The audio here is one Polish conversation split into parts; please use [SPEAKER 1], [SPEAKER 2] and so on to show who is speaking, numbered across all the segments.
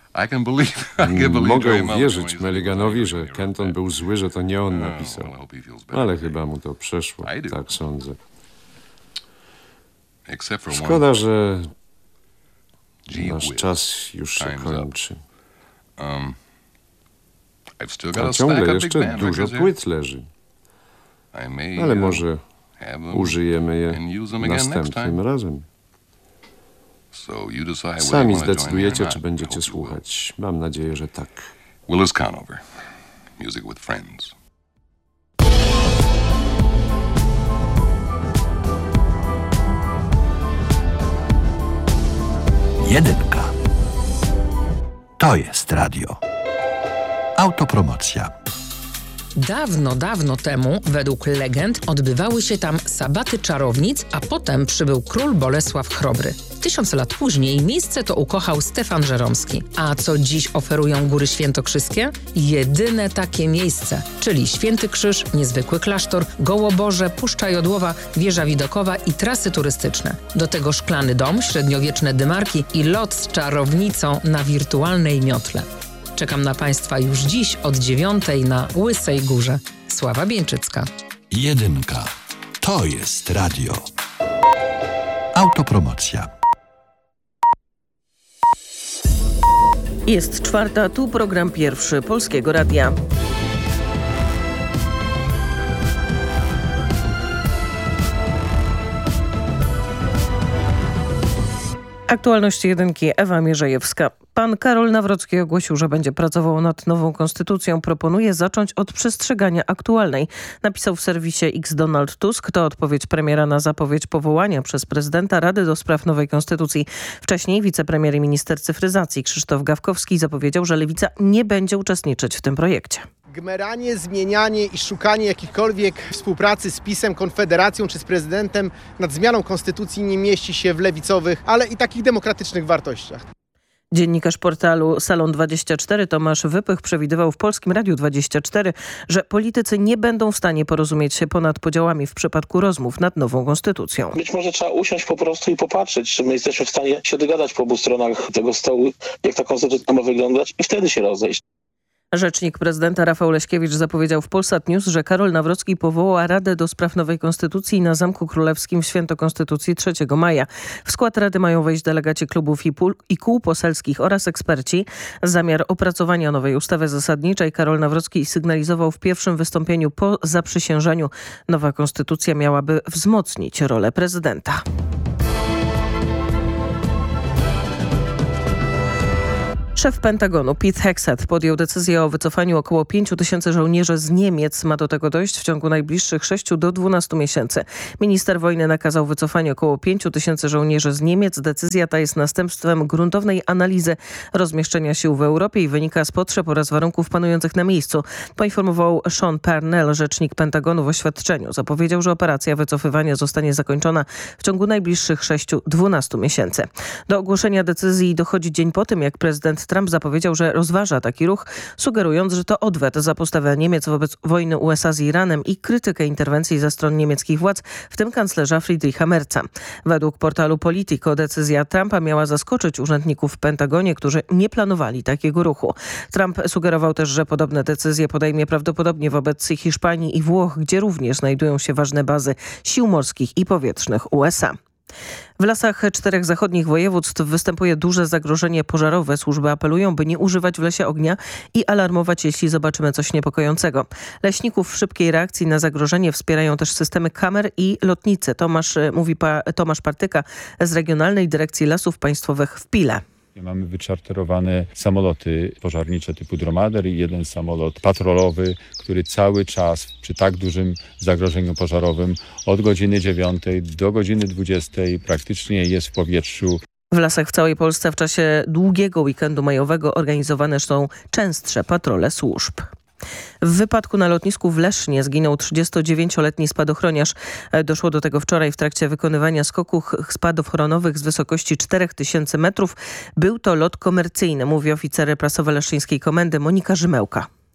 [SPEAKER 1] Mogę uwierzyć Mulliganowi, że Kenton był zły, że to nie on napisał. Ale chyba mu to przeszło, tak sądzę. Szkoda, że nasz czas już się kończy. A ciągle jeszcze dużo płyt leży. Ale może użyjemy je następnym razem. Sami zdecydujecie, czy będziecie słuchać. Mam nadzieję, że tak.
[SPEAKER 2] Willis Conover, Music with Friends.
[SPEAKER 3] Jedynka. To jest radio. Autopromocja.
[SPEAKER 4] Dawno, dawno temu, według legend, odbywały się tam sabaty czarownic, a potem przybył król Bolesław Chrobry. 1000 lat później miejsce to ukochał Stefan Żeromski. A co dziś oferują Góry Świętokrzyskie? Jedyne takie miejsce, czyli Święty Krzyż, niezwykły klasztor, Gołoborze, Puszcza Jodłowa, wieża widokowa i trasy turystyczne. Do tego szklany dom, średniowieczne dymarki i lot z czarownicą na wirtualnej miotle. Czekam na Państwa już dziś od 9:00 na Łysej Górze. Sława Bieńczycka.
[SPEAKER 3] Jedynka. To jest radio. Autopromocja.
[SPEAKER 5] Jest 4:00, tu program pierwszy Polskiego Radia. Aktualności jedynki, Ewa Mierzejewska. Pan Karol Nawrocki ogłosił, że będzie pracował nad nową konstytucją. Proponuje zacząć od przestrzegania aktualnej. Napisał w serwisie X Donald Tusk. To odpowiedź premiera na zapowiedź powołania przez prezydenta Rady do spraw nowej konstytucji. Wcześniej wicepremier i minister cyfryzacji Krzysztof Gawkowski zapowiedział, że Lewica nie będzie uczestniczyć w tym projekcie.
[SPEAKER 6] Gmeranie, zmienianie i szukanie jakichkolwiek współpracy z PiS-em, Konfederacją czy z prezydentem nad zmianą konstytucji nie mieści się w lewicowych, ale i takich demokratycznych wartościach.
[SPEAKER 5] Dziennikarz portalu Salon24 Tomasz Wypych przewidywał w Polskim Radiu 24, że politycy nie będą w stanie porozumieć się ponad podziałami w przypadku rozmów nad nową konstytucją.
[SPEAKER 7] Być może trzeba usiąść po prostu i popatrzeć, czy my jesteśmy w stanie się dogadać po obu stronach tego stołu, jak ta konstytucja ma wyglądać i wtedy się rozejść.
[SPEAKER 5] Rzecznik prezydenta Rafał Leśkiewicz zapowiedział w Polsat News, że Karol Nawrocki powoła Radę do spraw nowej konstytucji na Zamku Królewskim w święto Konstytucji 3 maja. W skład Rady mają wejść delegaci klubów i kół poselskich oraz eksperci. Zamiar opracowania nowej ustawy zasadniczej Karol Nawrocki sygnalizował w pierwszym wystąpieniu po zaprzysiężeniu. Nowa konstytucja miałaby wzmocnić rolę prezydenta. Szef Pentagonu Pete Hegseth podjął decyzję o wycofaniu około 5000 żołnierzy z Niemiec. Ma do tego dojść w ciągu najbliższych 6 do 12 miesięcy. Minister wojny nakazał wycofanie około 5000 żołnierzy z Niemiec. Decyzja ta jest następstwem gruntownej analizy rozmieszczenia sił w Europie i wynika z potrzeb oraz warunków panujących na miejscu. Poinformował Sean Parnell, rzecznik Pentagonu w oświadczeniu. Zapowiedział, że operacja wycofywania zostanie zakończona w ciągu najbliższych 6-12 miesięcy. Do ogłoszenia decyzji dochodzi dzień po tym, jak prezydent Trump zapowiedział, że rozważa taki ruch, sugerując, że to odwet za postawę Niemiec wobec wojny USA z Iranem i krytykę interwencji ze strony niemieckich władz, w tym kanclerza Friedricha Merza. Według portalu Politico decyzja Trumpa miała zaskoczyć urzędników w Pentagonie, którzy nie planowali takiego ruchu. Trump sugerował też, że podobne decyzje podejmie prawdopodobnie wobec Hiszpanii i Włoch, gdzie również znajdują się ważne bazy sił morskich i powietrznych USA. W lasach 4 zachodnich województw występuje duże zagrożenie pożarowe. Służby apelują, by nie używać w lesie ognia i alarmować, jeśli zobaczymy coś niepokojącego. Leśników w szybkiej reakcji na zagrożenie wspierają też systemy kamer i lotnice. Tomasz Partyka z Regionalnej Dyrekcji Lasów Państwowych w Pile.
[SPEAKER 8] Mamy wyczarterowane samoloty pożarnicze typu Dromader i jeden samolot patrolowy, który cały czas przy tak dużym zagrożeniu pożarowym od godziny 9 do godziny 20 praktycznie jest w powietrzu.
[SPEAKER 5] W lasach w całej Polsce w czasie długiego weekendu majowego organizowane są częstsze patrole służb. W wypadku na lotnisku w Lesznie zginął 39-letni spadochroniarz. Doszło do tego wczoraj w trakcie wykonywania skoków spadochronowych z wysokości 4000 metrów. Był to lot komercyjny, mówi oficer prasowy Leszczyńskiej Komendy Monika Rzymełka.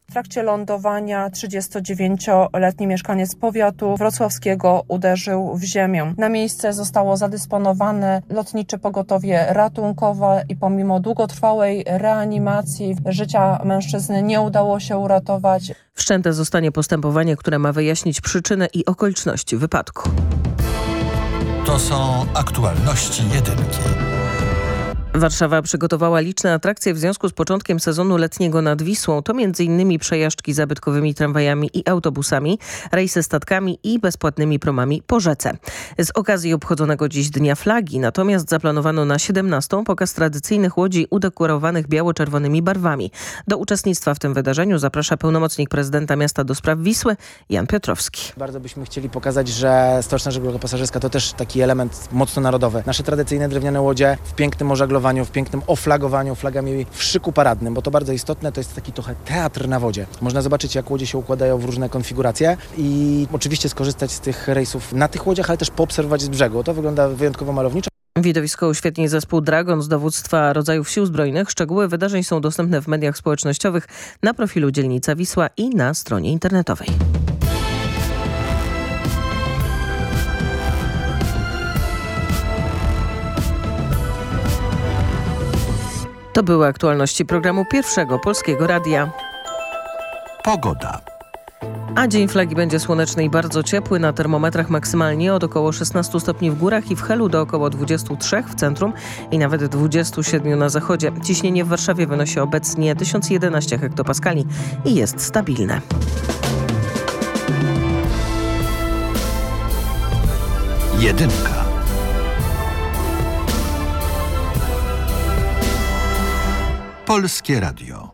[SPEAKER 9] W trakcie lądowania 39-letni mieszkaniec powiatu wrocławskiego uderzył w ziemię. Na miejsce zostało zadysponowane lotnicze pogotowie ratunkowe i pomimo długotrwałej reanimacji życia mężczyzny nie udało się uratować.
[SPEAKER 5] Wszczęte zostanie postępowanie, które ma wyjaśnić przyczyny i okoliczności wypadku.
[SPEAKER 3] To są aktualności jedynki.
[SPEAKER 5] Warszawa przygotowała liczne atrakcje w związku z początkiem sezonu letniego nad Wisłą. To m.in. przejażdżki zabytkowymi tramwajami i autobusami, rejsy statkami i bezpłatnymi promami po rzece. Z okazji obchodzonego dziś Dnia Flagi natomiast zaplanowano na 17 pokaz tradycyjnych łodzi udekorowanych biało-czerwonymi barwami. Do uczestnictwa w tym wydarzeniu zaprasza pełnomocnik prezydenta miasta do spraw Wisły Jan Piotrowski.
[SPEAKER 10] Bardzo byśmy chcieli pokazać, że stoczna żegluga pasażerska to też taki element mocno narodowy. Nasze tradycyjne drewniane łodzie w pięknym ożaglowaniu, w pięknym oflagowaniu flagami w szyku paradnym, bo to bardzo istotne, to jest taki trochę teatr na wodzie. Można zobaczyć, jak łodzie się układają w różne konfiguracje i oczywiście skorzystać z tych rejsów na tych łodziach, ale też poobserwować z brzegu. To wygląda wyjątkowo malowniczo.
[SPEAKER 5] Widowisko uświetni zespół Dragon z dowództwa rodzajów sił zbrojnych. Szczegóły wydarzeń są dostępne w mediach społecznościowych, na profilu Dzielnica Wisła i na stronie internetowej. To były aktualności programu Pierwszego Polskiego Radia.
[SPEAKER 3] Pogoda.
[SPEAKER 5] A Dzień Flagi będzie słoneczny i bardzo ciepły. Na termometrach maksymalnie od około 16 stopni w górach i w Helu do około 23 w centrum i nawet 27 na zachodzie. Ciśnienie w Warszawie wynosi obecnie 1011 hektopaskali i jest stabilne.
[SPEAKER 3] Jedynka. Polskie Radio.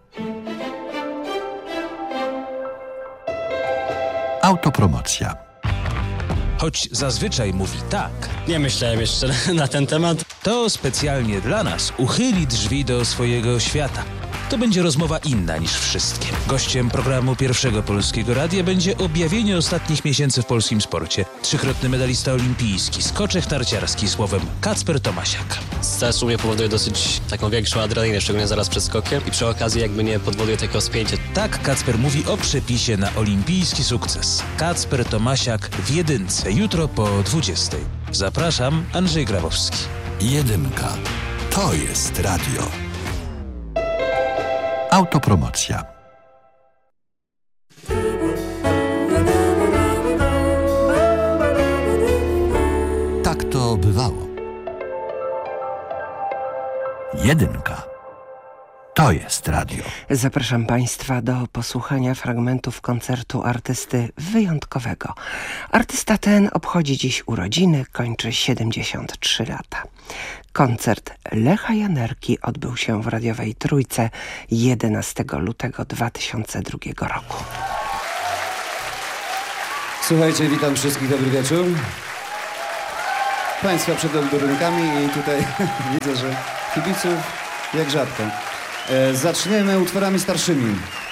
[SPEAKER 3] Autopromocja.
[SPEAKER 11] Choć zazwyczaj mówi tak.
[SPEAKER 12] Nie myślałem jeszcze na ten temat.
[SPEAKER 11] To specjalnie dla nas uchyli drzwi do swojego świata. To będzie rozmowa inna niż wszystkie. Gościem programu Pierwszego Polskiego Radia będzie objawienie ostatnich miesięcy w polskim sporcie. 3-krotny medalista olimpijski, skoczek narciarski, słowem Kacper Tomasiak.
[SPEAKER 12] Stres u mnie powoduje dosyć taką większą adrenalinę, szczególnie zaraz przed skokiem i przy okazji jakby nie powoduje takiego spięcia.
[SPEAKER 11] Tak Kacper mówi o przepisie na olimpijski sukces. Kacper Tomasiak w jedynce, jutro po 20:00. Zapraszam, Andrzej Grabowski.
[SPEAKER 3] Jedynka. To jest radio. Autopromocja. Tak to bywało. Jedynka. To jest radio.
[SPEAKER 13] Zapraszam Państwa do posłuchania fragmentów koncertu artysty wyjątkowego. Artysta ten obchodzi dziś urodziny, kończy 73 lata. Koncert Lecha Janerki odbył się w radiowej Trójce 11 lutego 2002 roku.
[SPEAKER 14] Słuchajcie, witam wszystkich, dobry wieczór. Państwa przed budynkami i tutaj widzę, że kibiców jak rzadko. Zaczniemy utworami starszymi.